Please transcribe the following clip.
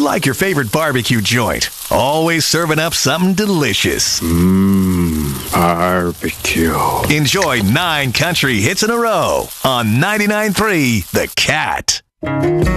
like your favorite barbecue joint, always serving up something delicious. Barbecue. Enjoy 9 country hits in a row on 99.3 The Cat.